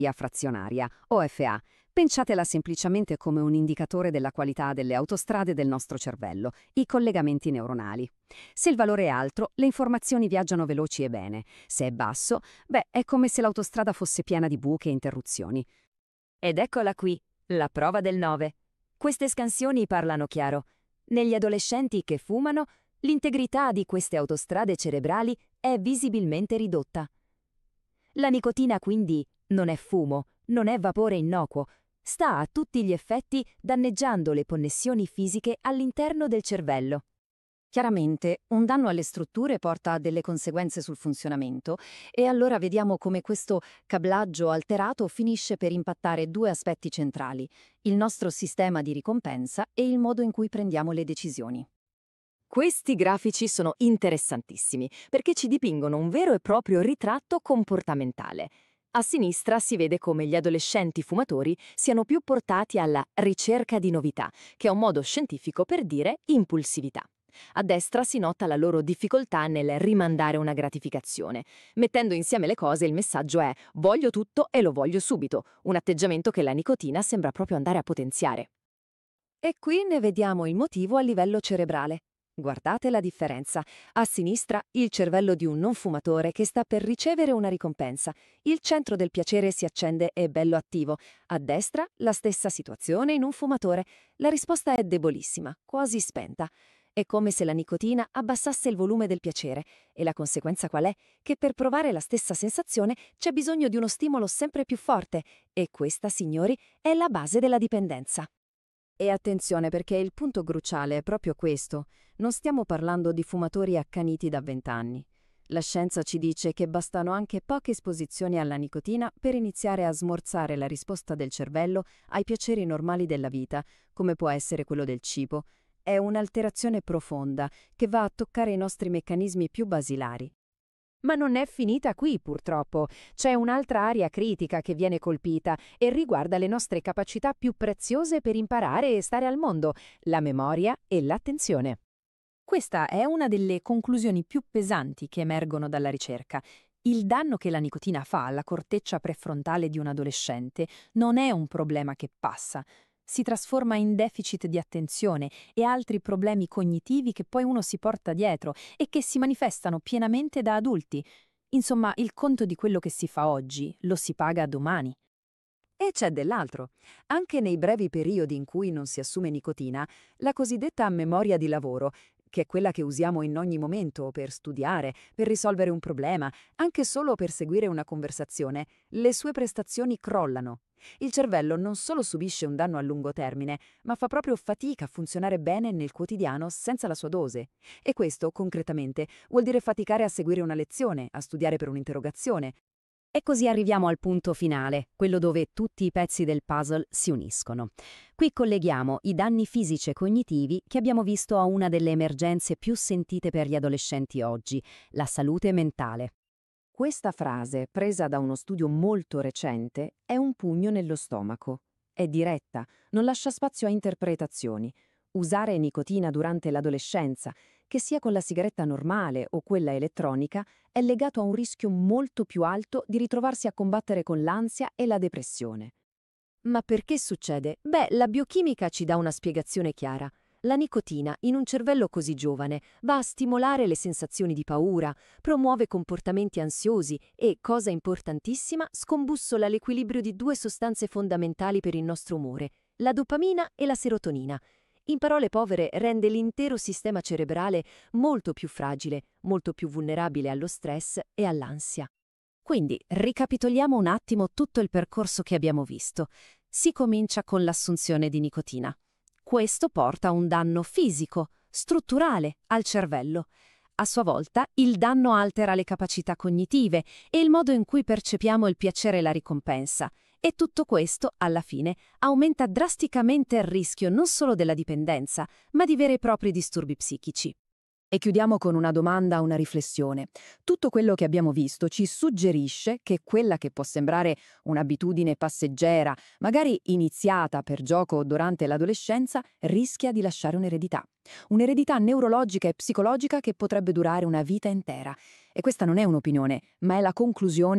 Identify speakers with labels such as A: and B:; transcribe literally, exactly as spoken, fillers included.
A: frazionaria, O F A. Pensatela semplicemente come un indicatore della qualità delle autostrade del nostro cervello, i collegamenti neuronali. Se il valore è alto, le informazioni viaggiano veloci e bene. Se è basso, beh, è come se l'autostrada fosse piena di buche e interruzioni.
B: Ed eccola qui, la prova del nove. Queste scansioni parlano chiaro. Negli adolescenti che fumano, l'integrità di queste autostrade cerebrali è visibilmente ridotta. La nicotina quindi non è fumo, non è vapore innocuo, sta a tutti gli effetti danneggiando le connessioni fisiche all'interno del cervello.
A: Chiaramente, un danno alle strutture porta a delle conseguenze sul funzionamento e allora vediamo come questo cablaggio alterato finisce per impattare due aspetti centrali, il nostro sistema di ricompensa e il modo in cui prendiamo le decisioni.
B: Questi grafici sono interessantissimi perché ci dipingono un vero e proprio ritratto comportamentale. A sinistra si vede come gli adolescenti fumatori siano più portati alla ricerca di novità, che è un modo scientifico per dire impulsività. A destra si nota la loro difficoltà nel rimandare una gratificazione. Mettendo insieme le cose, il messaggio è voglio tutto e lo voglio subito, un atteggiamento che la nicotina sembra proprio andare a potenziare.
A: E qui ne vediamo il motivo a livello cerebrale. Guardate la differenza. A sinistra il cervello di un non fumatore che sta per ricevere una ricompensa. Il centro del piacere si accende e è bello attivo. A destra la stessa situazione in un fumatore. La risposta è debolissima, quasi spenta. È come se la nicotina abbassasse il volume del piacere. E la conseguenza qual è? Che per provare la stessa sensazione c'è bisogno di uno stimolo sempre più forte. E questa, signori, è la base della dipendenza. E attenzione perché il punto cruciale è proprio questo. Non stiamo parlando di fumatori accaniti da vent'anni. La scienza ci dice che bastano anche poche esposizioni alla nicotina per iniziare a smorzare la risposta del cervello ai piaceri normali della vita, come può essere quello del cibo. È un'alterazione profonda che va a toccare i nostri meccanismi più basilari.
C: Ma non è finita qui, purtroppo. C'è un'altra area critica che viene colpita e riguarda le nostre capacità più preziose per imparare e stare al mondo, la memoria e l'attenzione. Questa è una delle conclusioni più pesanti che emergono dalla ricerca. Il danno che la nicotina fa alla corteccia prefrontale di un adolescente non è un problema che passa. Si trasforma in deficit di attenzione e altri problemi cognitivi che poi uno si porta dietro e che si manifestano pienamente da adulti. Insomma, il conto di quello che si fa oggi lo si paga domani.
A: E c'è dell'altro. Anche nei brevi periodi in cui non si assume nicotina, la cosiddetta memoria di lavoro, che è quella che usiamo in ogni momento per studiare, per risolvere un problema, anche solo per seguire una conversazione, le sue prestazioni crollano. Il cervello non solo subisce un danno a lungo termine, ma fa proprio fatica a funzionare bene nel quotidiano senza la sua dose. E questo, concretamente, vuol dire faticare a seguire una lezione, a studiare per un'interrogazione. E così arriviamo al punto finale, quello dove tutti i pezzi del puzzle si uniscono. Qui colleghiamo i danni fisici e cognitivi che abbiamo visto a una delle emergenze più sentite per gli adolescenti oggi, la salute mentale. Questa frase, presa da uno studio molto recente, è un pugno nello stomaco. È diretta, non lascia spazio a interpretazioni. Usare nicotina durante l'adolescenza, che sia con la sigaretta normale o quella elettronica, è legato a un rischio molto più alto di ritrovarsi a combattere con l'ansia e la depressione. Ma perché succede? Beh, la biochimica ci dà una spiegazione chiara. La nicotina, in un cervello così giovane, va a stimolare le sensazioni di paura, promuove comportamenti ansiosi e, cosa importantissima, scombussola l'equilibrio di due sostanze fondamentali per il nostro umore, la dopamina e la serotonina. In parole povere, rende l'intero sistema cerebrale molto più fragile, molto più vulnerabile allo stress e all'ansia. Quindi, ricapitoliamo un attimo tutto il percorso che abbiamo visto. Si comincia con l'assunzione di nicotina. Questo porta a un danno fisico, strutturale, al cervello. A sua volta, il danno altera le capacità cognitive e il modo in cui percepiamo il piacere e la ricompensa. E tutto questo, alla fine, aumenta drasticamente il rischio non solo della dipendenza, ma di veri e propri disturbi psichici. E chiudiamo con una domanda, una riflessione. Tutto quello che abbiamo visto ci suggerisce che quella che può sembrare un'abitudine passeggera, magari iniziata per gioco durante l'adolescenza, rischia di lasciare un'eredità. Un'eredità neurologica e psicologica che potrebbe durare una vita intera. E questa non è un'opinione, ma è la conclusione